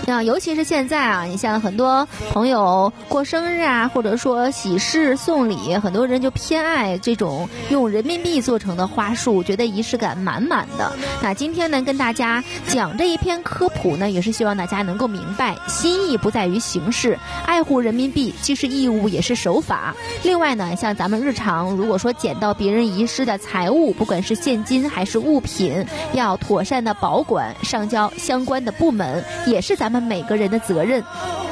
那尤其是现在啊，你像很多朋友过生日啊，或者说喜事送礼，很多人就偏爱这种用人民币做成的花束，觉得仪式感满满的。那今天呢，跟大家讲这一篇科普呢，也是希望大家能够明白，心意不在于形式，爱护人民币既是义务也是守法。另外呢，像咱们日常如果说捡到别人遗失的财物，不管是现金还是物品，要妥善的保管，上交相关的部门，也是咱们每个人的责任。